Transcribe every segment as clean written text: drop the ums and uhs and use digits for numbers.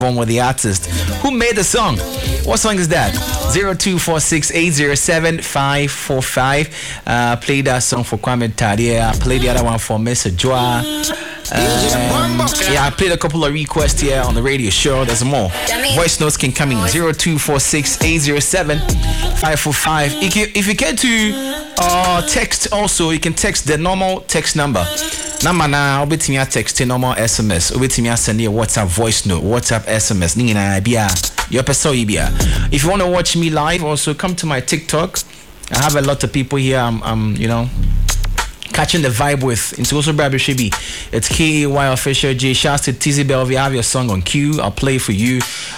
on with the artist. Who made the song? What song is that? 0246807545. Play that song for Kwame Tadia. Play the other one for Mr. Joa. I played a couple of requests here on the radio show. There's more. Voice notes can come in 0246807545. If you get to text also, you can text the normal text number. Number now, obetimi a text normal SMS. Obetimi a send a WhatsApp voice note, WhatsApp SMS. Nina bia your person bia. If you want to watch me live, also come to my TikTok. I have a lot of people here. I'm catching the vibe with. It's also Brad Shibi. It's KAY official J. Shouts to TZ Belvy. I have your song on cue. I'll play for you.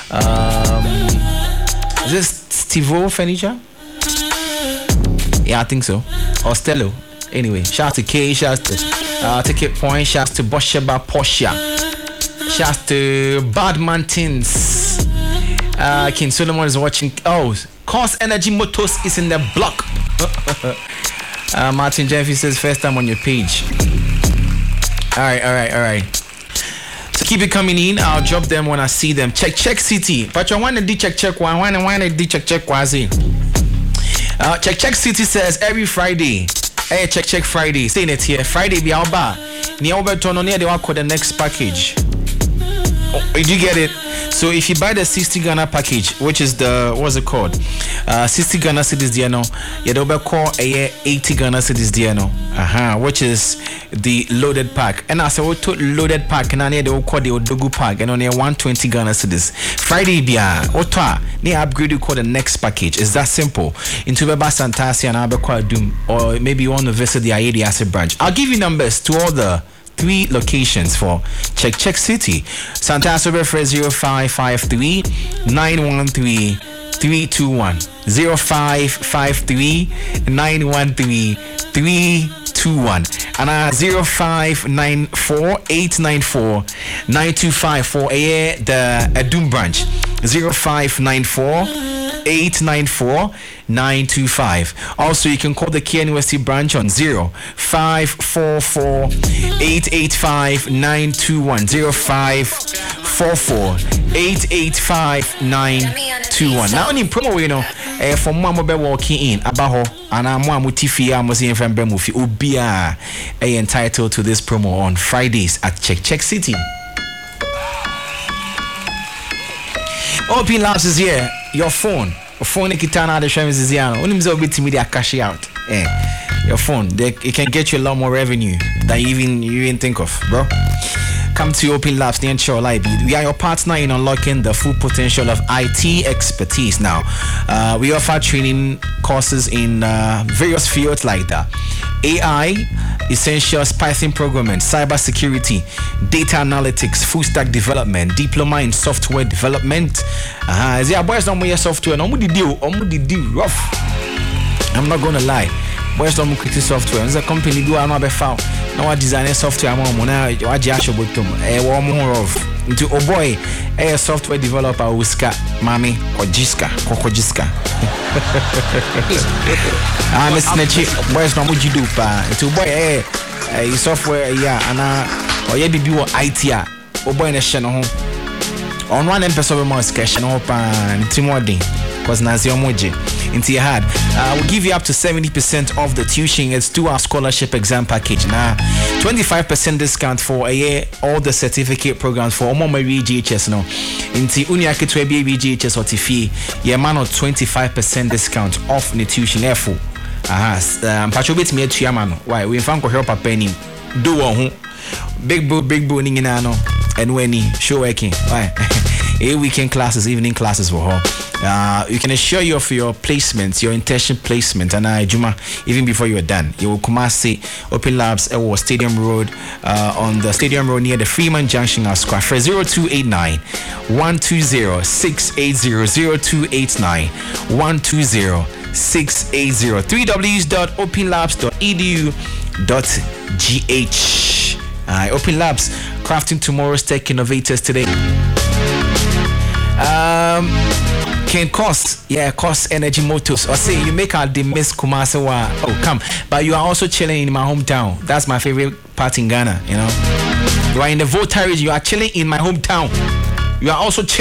Is this Stivo Furniture? Yeah, I think so. Or Stello. Anyway, shout to K, shout to Ticket Point, shout to Bosheba Porsche, shout to Badman Tins. King Solomon is watching. Oh, Cause Energy Motors is in the block. Martin Jeffy says first time on your page. All right. So keep it coming in. I'll drop them when I see them. Check City. But I want to do check one. I want to do check Wazi. Check City says every Friday. Hey, check Friday. Saying it here. Friday be our bar. Near Overton near the one called the next package. Did you get it? So if you buy the 60 Ghana package, which is the what's it called? 60 Ghana cedis there now. You don't call 80 Ghana cedis there now. Which is the loaded pack. And I said we took loaded pack and I need to call the Odogu pack and only 120 Ghana cedis. Friday bia otwa need upgrade you call the next package. It's that simple. Into Beba Santasi and Abekwa Doom, or maybe you want to visit the Ayedi Asset branch. I'll give you numbers to all the 3 locations for Check City. Santa Asubra 0553 913 321 0553 913 321 and 0594 894 925 for the Adum branch 0594 894 925. Also, you can call the KNUST branch on 0544 885 921 0544 885 921. Now, in promo, you know, for Mama be walking in Abaho and I'm Tifi Amosi from Bemufi Ubia entitled to this promo on Fridays at Check City. Open Labs is here. Your phone kitana the shames is here. When you bit me they cash out. Your phone, it can get you a lot more revenue than you even think of, bro. Come to Open Labs near Shore Library. We are your partner in unlocking the full potential of IT expertise. Now, we offer training courses in various fields like that. AI, Essentials, Python programming, cybersecurity, data analytics, full stack development, diploma in software development. Is there boys don't wear software? No, rough. I'm not gonna lie. Boys don't create software. There's a company do I know about found. Now I design software. I'm on I just show bottom. More of into oh boy, a software developer Uska, Mami, or Jiska, Kokojiska. I'm a snatchy. Boys don't what you do, pa. Into boy, software, yeah, and or yeah, be IT, oh boy, in a channel. On one episode of my sketch and open Timothy. Because Nazi Omoji into your head. We'll give you up to 70% off the tuition. It's 2-hour scholarship exam package. Now, 25% discount for a year, all the certificate programs for Omo Mary GHS. No, into Uniaki to BB GHS or Tifi, yeah, man, 25% discount off the tuition. Therefore, Pachobit me to Yamano. Why? We found help a penny. Do one big boo, in ano, and when he show working. Why? Weekend classes, evening classes for her. You can assure you of your placements, your intention placement, and Juma, even before you are done. You will Kumasi Open Labs at Stadium Road, on the Stadium Road near the Freeman Junction of Square. For 0289 120 680 0289 120 680 www.openlabs.edu.gh. Open Labs, crafting tomorrow's tech innovators today. Can cost Energy Motors. Or say you make out the Miss Kumasawa. Oh, come. But you are also chilling in my hometown. That's my favorite part in Ghana, you know. You are in the Volta region. You are chilling in my hometown. You are also chilling.